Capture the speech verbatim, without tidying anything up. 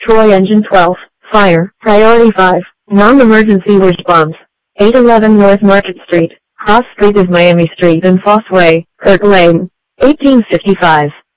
Destroy Engine twelve. Fire. Priority five. Non-emergency response. eight eleven North Market Street. Cross Street is Miami Street and Foss Way, Kirk Lane. eighteen fifty-five.